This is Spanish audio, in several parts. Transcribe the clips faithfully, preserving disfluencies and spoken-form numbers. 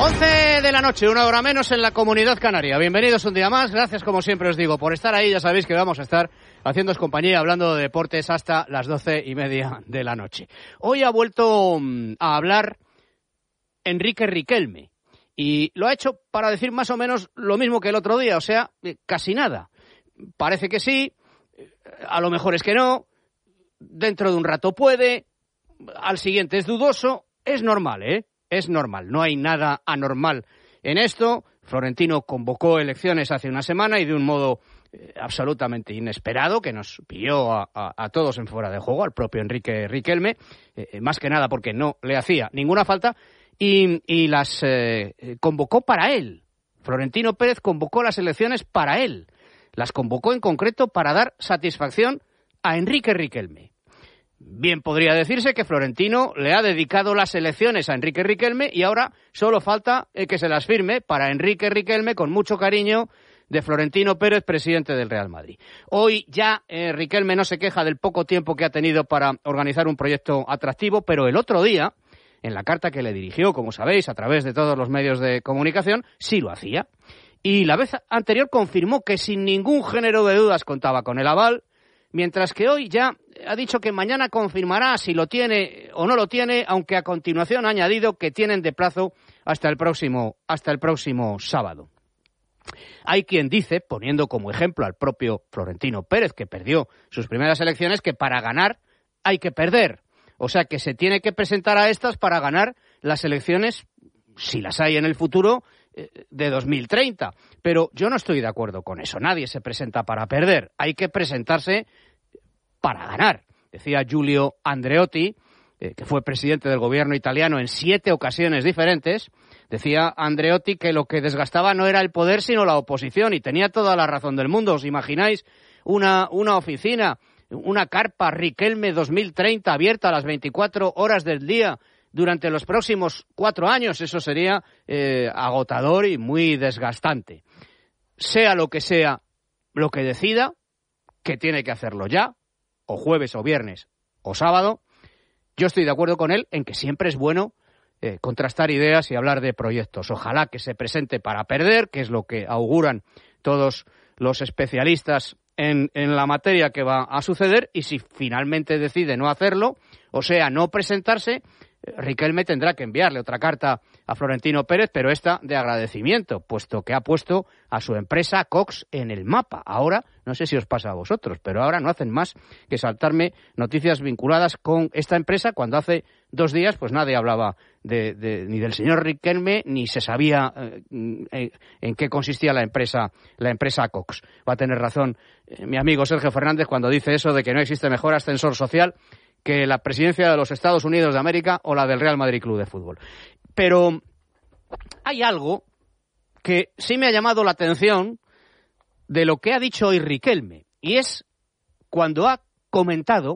once de la noche, una hora menos en la Comunidad Canaria. Bienvenidos un día más. Gracias, como siempre os digo, por estar ahí. Ya sabéis que vamos a estar haciéndoos compañía, hablando de deportes hasta las doce y media de la noche. Hoy ha vuelto a hablar Enrique Riquelme. Y lo ha hecho para decir más o menos lo mismo que el otro día, o sea, casi nada. Parece que sí, a lo mejor es que no, dentro de un rato puede, al siguiente es dudoso. Es normal, ¿eh? Es normal, no hay nada anormal en esto. Florentino convocó elecciones hace una semana y de un modo eh, absolutamente inesperado, que nos pilló a, a, a todos en fuera de juego, al propio Enrique Riquelme, eh, más que nada porque no le hacía ninguna falta, y, y las eh, convocó para él. Florentino Pérez convocó las elecciones para él. Las convocó en concreto para dar satisfacción a Enrique Riquelme. Bien podría decirse que Florentino le ha dedicado las elecciones a Enrique Riquelme y ahora solo falta eh, que se las firme para Enrique Riquelme, con mucho cariño, de Florentino Pérez, presidente del Real Madrid. Hoy ya eh, Riquelme no se queja del poco tiempo que ha tenido para organizar un proyecto atractivo, pero el otro día, en la carta que le dirigió, como sabéis, a través de todos los medios de comunicación, sí lo hacía. Y la vez anterior confirmó que sin ningún género de dudas contaba con el aval, mientras que hoy ya ha dicho que mañana confirmará si lo tiene o no lo tiene, aunque a continuación ha añadido que tienen de plazo hasta el próximo, hasta el próximo sábado. Hay quien dice, poniendo como ejemplo al propio Florentino Pérez, que perdió sus primeras elecciones, que para ganar hay que perder. O sea, que se tiene que presentar a estas para ganar las elecciones, si las hay en el futuro, de dos mil treinta. Pero yo no estoy de acuerdo con eso. Nadie se presenta para perder. Hay que presentarse para ganar. Decía Giulio Andreotti, eh, que fue presidente del gobierno italiano en siete ocasiones diferentes. Decía Andreotti que lo que desgastaba no era el poder, sino la oposición. Y tenía toda la razón del mundo. ¿Os imagináis una, una oficina, una carpa Riquelme dos mil treinta abierta a las veinticuatro horas del día durante los próximos cuatro años? Eso sería eh, agotador y muy desgastante. Sea lo que sea lo que decida, que tiene que hacerlo ya, o jueves o viernes o sábado, yo estoy de acuerdo con él en que siempre es bueno eh, contrastar ideas y hablar de proyectos. Ojalá que se presente para perder, que es lo que auguran todos los especialistas en, en la materia que va a suceder, y si finalmente decide no hacerlo, o sea, no presentarse, Riquelme tendrá que enviarle otra carta a Florentino Pérez, pero esta de agradecimiento, puesto que ha puesto a su empresa Cox en el mapa. Ahora, no sé si os pasa a vosotros, pero ahora no hacen más que saltarme noticias vinculadas con esta empresa, cuando hace dos días pues nadie hablaba de, de, ni del señor Riquelme, ni se sabía eh, en, en qué consistía la empresa, la empresa Cox. Va a tener razón eh, mi amigo Sergio Fernández cuando dice eso de que no existe mejor ascensor social que la presidencia de los Estados Unidos de América o la del Real Madrid Club de Fútbol. Pero hay algo que sí me ha llamado la atención de lo que ha dicho hoy Riquelme, y es cuando ha comentado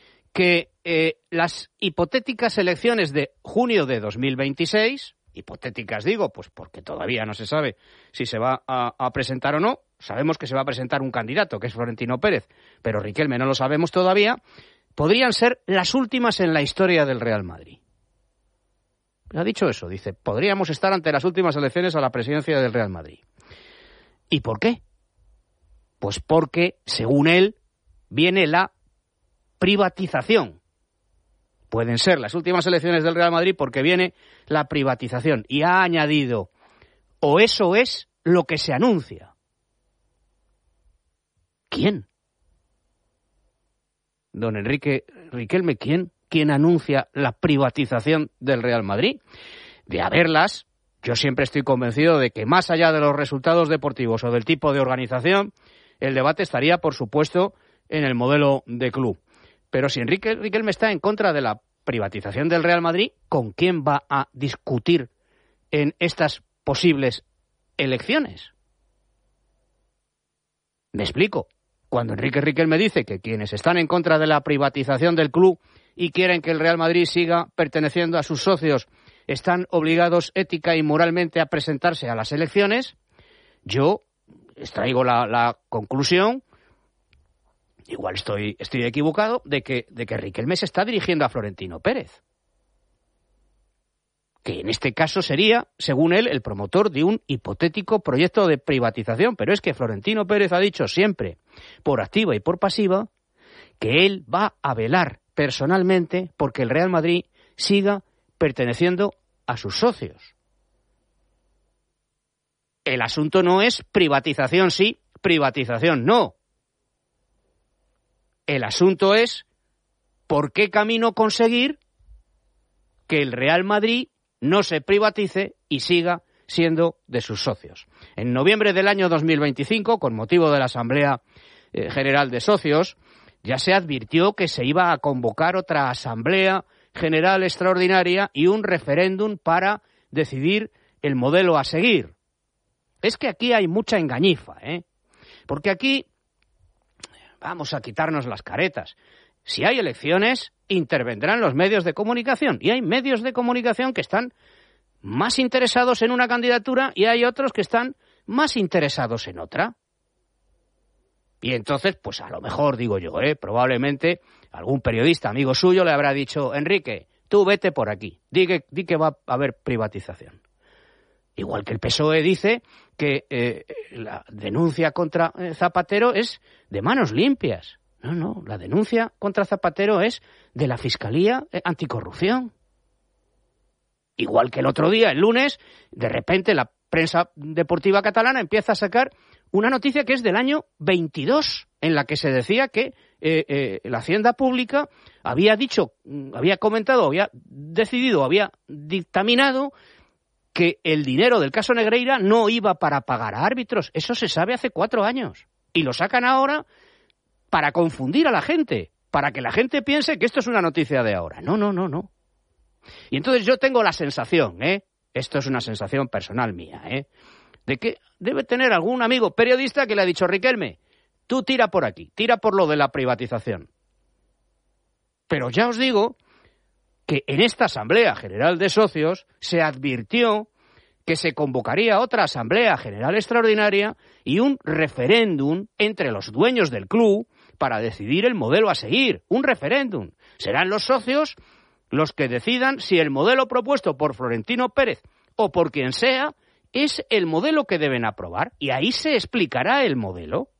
que eh, las hipotéticas elecciones de junio de dos mil veintiséis, hipotéticas digo, pues porque todavía no se sabe si se va a, a presentar o no. Sabemos que se va a presentar un candidato, que es Florentino Pérez, pero Riquelme no lo sabemos todavía. Podrían ser las últimas en la historia del Real Madrid. Ha dicho eso, dice, podríamos estar ante las últimas elecciones a la presidencia del Real Madrid. ¿Y por qué? Pues porque, según él, viene la privatización. Pueden ser las últimas elecciones del Real Madrid porque viene la privatización. Y ha añadido, o eso es lo que se anuncia. ¿Quién? Don Enrique Riquelme, ¿quién? ¿Quién anuncia la privatización del Real Madrid? De haberlas, yo siempre estoy convencido de que más allá de los resultados deportivos o del tipo de organización, el debate estaría, por supuesto, en el modelo de club. Pero si Enrique Riquelme está en contra de la privatización del Real Madrid, ¿con quién va a discutir en estas posibles elecciones? Me explico. Cuando Enrique Riquelme dice que quienes están en contra de la privatización del club y quieren que el Real Madrid siga perteneciendo a sus socios están obligados ética y moralmente a presentarse a las elecciones, yo extraigo la, la conclusión, igual estoy, estoy equivocado, de que, de que Riquelme se está dirigiendo a Florentino Pérez. que en este caso sería, según él, el promotor de un hipotético proyecto de privatización. Pero es que Florentino Pérez ha dicho siempre, por activa y por pasiva, que él va a velar personalmente porque el Real Madrid siga perteneciendo a sus socios. El asunto no es privatización sí, privatización no. El asunto es por qué camino conseguir que el Real Madrid no se privatice y siga siendo de sus socios. En noviembre del año dos mil veinticinco, con motivo de la Asamblea eh, General de Socios, ya se advirtió que se iba a convocar otra Asamblea General Extraordinaria y un referéndum para decidir el modelo a seguir. Es que aquí hay mucha engañifa, ¿eh? Porque aquí vamos a quitarnos las caretas. Si hay elecciones, intervendrán los medios de comunicación. Y hay medios de comunicación que están más interesados en una candidatura y hay otros que están más interesados en otra. Y entonces, pues a lo mejor, digo yo, ¿eh? probablemente algún periodista amigo suyo le habrá dicho, Enrique, tú vete por aquí, di que, di que va a haber privatización. Igual que el P S O E dice que eh, la denuncia contra eh, Zapatero es de manos limpias. No, no, la denuncia contra Zapatero es de la Fiscalía Anticorrupción. Igual que el otro día, el lunes, de repente la prensa deportiva catalana empieza a sacar una noticia que es del año veintidós, en la que se decía que eh, eh, la Hacienda Pública había dicho, había comentado, había decidido, había dictaminado que el dinero del caso Negreira no iba para pagar a árbitros. Eso se sabe hace cuatro años. Y lo sacan ahora para confundir a la gente, para que la gente piense que esto es una noticia de ahora. No, no, no, no. Y entonces yo tengo la sensación, ¿eh? Esto es una sensación personal mía, ¿eh? De que debe tener algún amigo periodista que le ha dicho, Riquelme, tú tira por aquí, tira por lo de la privatización. Pero ya os digo que en esta Asamblea General de Socios se advirtió que se convocaría otra Asamblea General Extraordinaria y un referéndum entre los dueños del club para decidir el modelo a seguir. Un referéndum. Serán los socios los que decidan si el modelo propuesto por Florentino Pérez o por quien sea es el modelo que deben aprobar. Y ahí se explicará el modelo.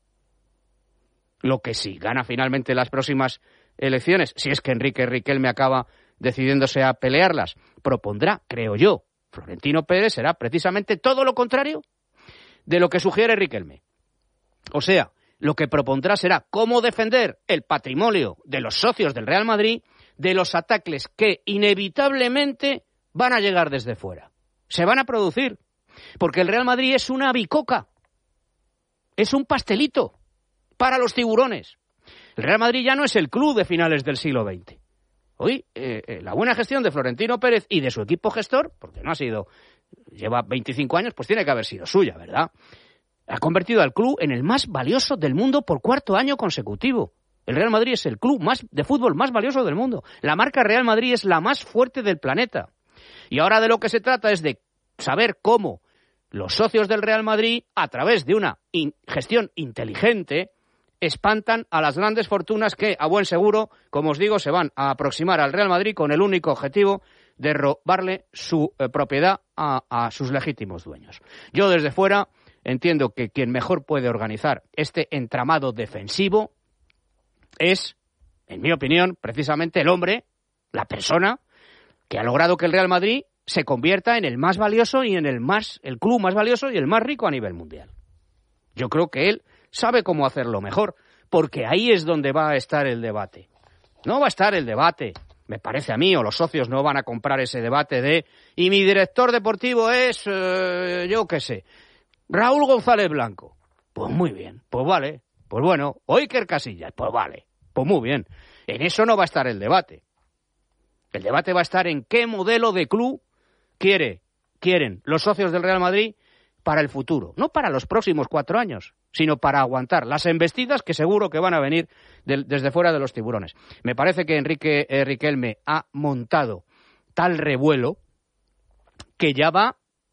Lo que sí gana finalmente las próximas elecciones, si es que Enrique Riquelme acaba decidiéndose a pelearlas, propondrá, creo yo, Florentino Pérez será precisamente todo lo contrario de lo que sugiere Riquelme. O sea, lo que propondrá será cómo defender el patrimonio de los socios del Real Madrid de los ataques que inevitablemente van a llegar desde fuera. Se van a producir, porque el Real Madrid es una bicoca, es un pastelito para los tiburones. El Real Madrid ya no es el club de finales del siglo veinte. Hoy, eh, eh, la buena gestión de Florentino Pérez y de su equipo gestor, porque no ha sido, lleva veinticinco años, pues tiene que haber sido suya, ¿verdad? Ha convertido al club en el más valioso del mundo por cuarto año consecutivo. El Real Madrid es el club más de fútbol más valioso del mundo. La marca Real Madrid es la más fuerte del planeta. Y ahora de lo que se trata es de saber cómo los socios del Real Madrid, a través de una in- gestión inteligente, espantan a las grandes fortunas que, a buen seguro, como os digo, se van a aproximar al Real Madrid con el único objetivo de robarle su eh, propiedad a, a sus legítimos dueños. Yo desde fuera entiendo que quien mejor puede organizar este entramado defensivo es, en mi opinión, precisamente el hombre, la persona, que ha logrado que el Real Madrid se convierta en el más valioso y en el más, el club más valioso y el más rico a nivel mundial. Yo creo que él sabe cómo hacerlo mejor, porque ahí es donde va a estar el debate. No va a estar el debate, me parece a mí, o los socios no van a comprar ese debate de y mi director deportivo es, eh, yo qué sé, Raúl González Blanco. Pues muy bien, pues vale, pues bueno, o Iker Casillas, pues vale, pues muy bien. En eso no va a estar el debate. El debate va a estar en qué modelo de club quiere, quieren los socios del Real Madrid para el futuro, no para los próximos cuatro años, sino para aguantar las embestidas que seguro que van a venir de, desde fuera de los tiburones. Me parece que Enrique eh, Riquelme ha montado tal revuelo que ya va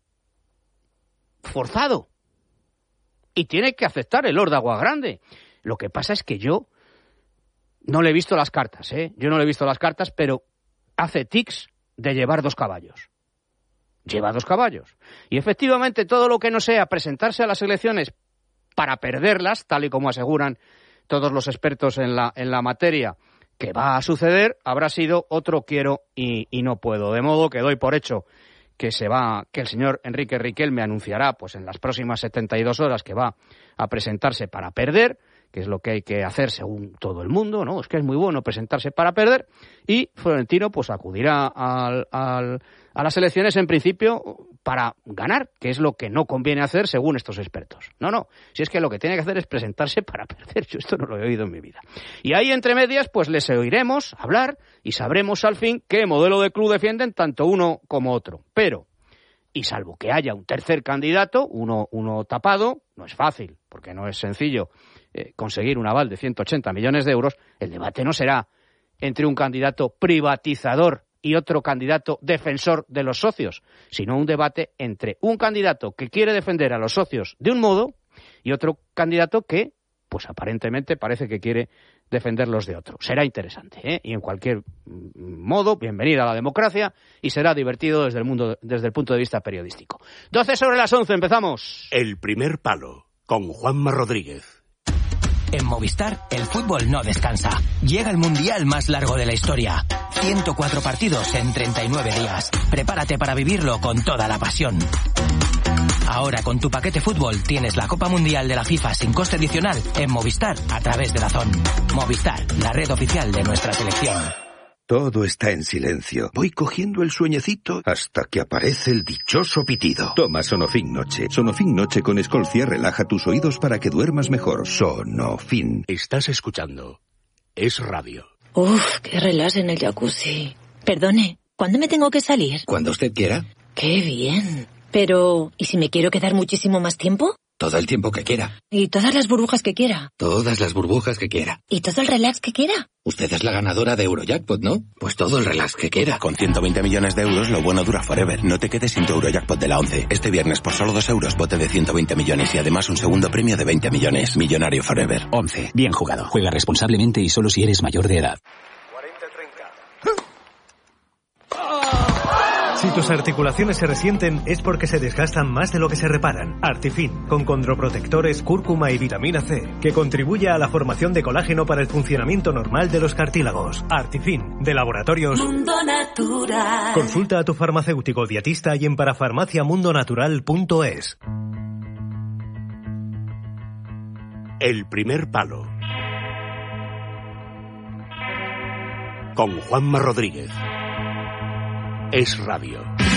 forzado y tiene que aceptar el Lord Agua Grande. Lo que pasa es que yo no le he visto las cartas, ¿eh? Yo no le he visto las cartas, pero hace tics de llevar dos caballos. lleva dos caballos. Y efectivamente todo lo que no sea presentarse a las elecciones para perderlas, tal y como aseguran todos los expertos en la, en la materia, que va a suceder, habrá sido otro quiero y, y no puedo. De modo que doy por hecho que se va, que el señor Enrique Riquelme anunciará pues en las próximas setenta y dos horas que va a presentarse para perder, que es lo que hay que hacer según todo el mundo, ¿no? Es que es muy bueno presentarse para perder, y Florentino pues acudirá al, al, a las elecciones en principio para ganar, que es lo que no conviene hacer según estos expertos. No, no, si es que lo que tiene que hacer es presentarse para perder, yo esto no lo he oído en mi vida. Y ahí entre medias pues les oiremos hablar y sabremos al fin qué modelo de club defienden tanto uno como otro. Pero, y salvo que haya un tercer candidato, uno, uno tapado, no es fácil, porque no es sencillo eh, conseguir un aval de ciento ochenta millones de euros, el debate no será entre un candidato privatizador y otro candidato defensor de los socios, sino un debate entre un candidato que quiere defender a los socios de un modo y otro candidato que, pues aparentemente parece que quiere defenderlos de otro. Será interesante, ¿eh? Y en cualquier modo, bienvenida a la democracia y será divertido desde el mundo, desde el punto de vista periodístico. doce sobre las once, empezamos. El primer palo, con Juanma Rodríguez. En Movistar, el fútbol no descansa. Llega el mundial más largo de la historia. ciento cuatro partidos en treinta y nueve días. Prepárate para vivirlo con toda la pasión. Ahora con tu paquete fútbol tienes la Copa Mundial de la FIFA sin coste adicional en Movistar a través de DAZN. Movistar, la red oficial de nuestra selección. Todo está en silencio. Voy cogiendo el sueñecito hasta que aparece el dichoso pitido. Toma Sonofin Noche. Sonofin Noche con Escolcia relaja tus oídos para que duermas mejor. Sonofin. Estás escuchando Es Radio. Uf, qué relax en el jacuzzi. Perdone, ¿cuándo me tengo que salir? Cuando usted quiera. Qué bien. Pero, ¿y si me quiero quedar muchísimo más tiempo? Todo el tiempo que quiera. ¿Y todas las burbujas que quiera? Todas las burbujas que quiera. ¿Y todo el relax que quiera? Usted es la ganadora de Eurojackpot, ¿no? Pues todo el relax que quiera. Con ciento veinte millones de euros, lo bueno dura forever. No te quedes sin tu Eurojackpot de la once. Este viernes, por solo dos euros, bote de ciento veinte millones y además un segundo premio de veinte millones. Millonario forever. once. Bien jugado. Juega responsablemente y solo si eres mayor de edad. cuarenta treinta. Si tus articulaciones se resienten es porque se desgastan más de lo que se reparan. Artifin, con condroprotectores, cúrcuma y vitamina C, que contribuye a la formación de colágeno para el funcionamiento normal de los cartílagos. Artifin, de Laboratorios Mundo Natural. Consulta a tu farmacéutico dietista y en parafarmacia mundo natural punto es. El primer palo, con Juanma Rodríguez. Es Radio.